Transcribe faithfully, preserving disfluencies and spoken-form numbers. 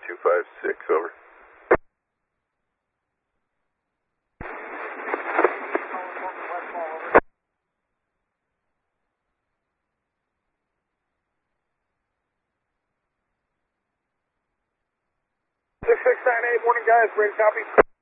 two five six, over. six six nine eight, morning guys, ready to copy.